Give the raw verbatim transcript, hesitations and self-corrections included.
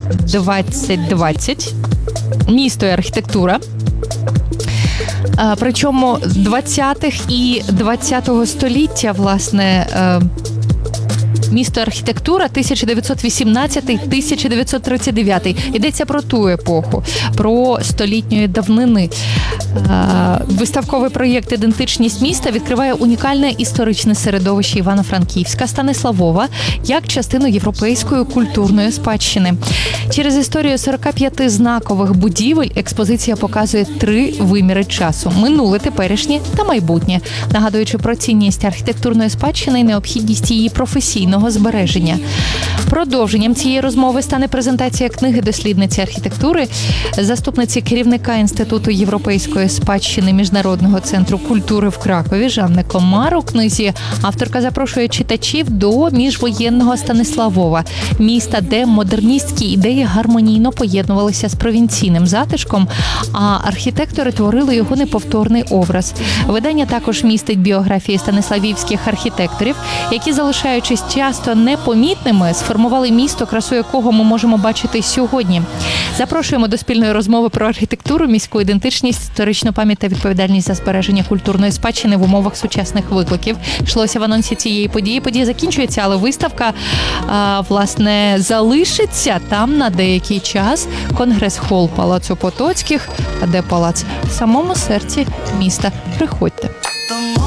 двадцять двадцять. Місто і архітектура. Причому двадцятих і двадцятого століття, власне, місто архітектура тисяча дев'ятсот вісімнадцятий - тисяча дев'ятсот тридцять дев'ятий. Йдеться про ту епоху, про столітньої давнини. Виставковий проєкт «Ідентичність міста» відкриває унікальне історичне середовище Івано-Франківська, Станиславова, як частину європейської культурної спадщини. Через історію сорок п'ять знакових будівель експозиція показує три виміри часу – минуле, теперішнє та майбутнє, нагадуючи про цінність архітектурної спадщини і необхідність її професійного збереження. Продовженням цієї розмови стане презентація книги дослідниці архітектури, заступниці керівника Інституту європейської спадщини Міжнародного центру культури в Кракові Жанни Комар. У книзі авторка запрошує читачів до міжвоєнного Станиславова, міста, де модерністські ідеї гармонійно поєднувалися з провінційним затишком, а архітектори творили його неповторний образ. Видання також містить біографії станиславівських архітекторів, які, залишаючись часто непомітними, сформували місто, красу якого ми можемо бачити сьогодні. Запрошуємо до спільної розмови про архітектуру, міську ідентичність, історичну пам'ять та відповідальність за збереження культурної спадщини в умовах сучасних викликів. Йшлося в анонсі цієї події. Подія закінчується, але виставка, а, власне, залишиться там на деякий час. Конгрес-хол Палацу Потоцьких, а де палац? В самому серці міста. Приходьте.